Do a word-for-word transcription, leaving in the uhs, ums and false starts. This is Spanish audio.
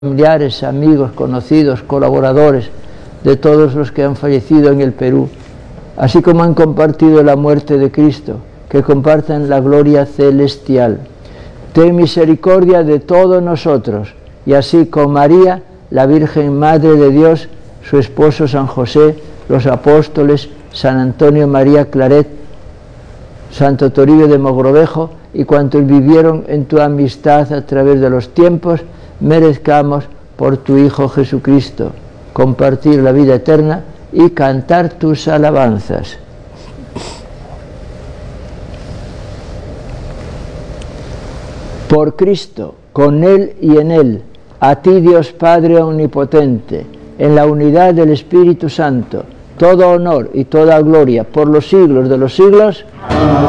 familiares, amigos, conocidos, colaboradores de todos los que han fallecido en el Perú, así como han compartido la muerte de Cristo, que compartan la gloria celestial. Ten misericordia de todos nosotros, y así con María, la Virgen Madre de Dios, su esposo San José, los apóstoles, San Antonio María Claret, Santo Toribio de Mogrovejo, y cuantos vivieron en tu amistad a través de los tiempos, merezcamos por tu Hijo Jesucristo compartir la vida eterna y cantar tus alabanzas. Por Cristo, con Él y en Él, a ti Dios Padre Omnipotente, en la unidad del Espíritu Santo, todo honor y toda gloria por los siglos de los siglos. Amén.